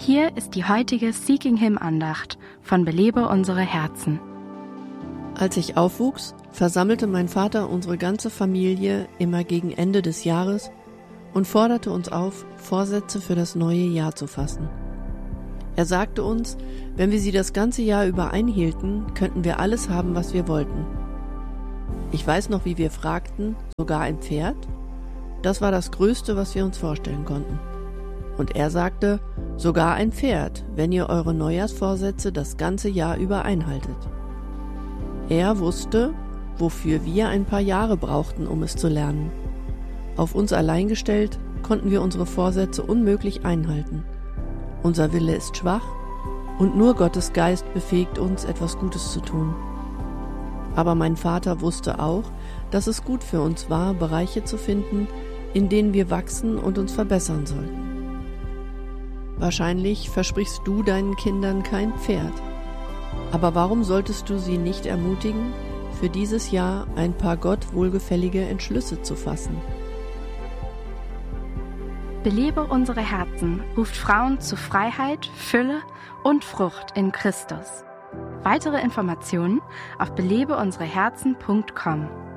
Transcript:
Hier ist die heutige Seeking Him Andacht von Belebe unsere Herzen. Als ich aufwuchs, versammelte mein Vater unsere ganze Familie immer gegen Ende des Jahres und forderte uns auf, Vorsätze für das neue Jahr zu fassen. Er sagte uns, wenn wir sie das ganze Jahr über einhielten, könnten wir alles haben, was wir wollten. Ich weiß noch, wie wir fragten, sogar ein Pferd? Das war das Größte, was wir uns vorstellen konnten. Und er sagte, sogar ein Pferd, wenn ihr eure Neujahrsvorsätze das ganze Jahr über einhaltet. Er wusste, wofür wir ein paar Jahre brauchten, um es zu lernen. Auf uns allein gestellt, konnten wir unsere Vorsätze unmöglich einhalten. Unser Wille ist schwach und nur Gottes Geist befähigt uns, etwas Gutes zu tun. Aber mein Vater wusste auch, dass es gut für uns war, Bereiche zu finden, in denen wir wachsen und uns verbessern sollten. Wahrscheinlich versprichst du deinen Kindern kein Pferd. Aber warum solltest du sie nicht ermutigen, für dieses Jahr ein paar Gott wohlgefällige Entschlüsse zu fassen? Belebe unsere Herzen ruft Frauen zu Freiheit, Fülle und Frucht in Christus. Weitere Informationen auf belebeunsereherzen.com.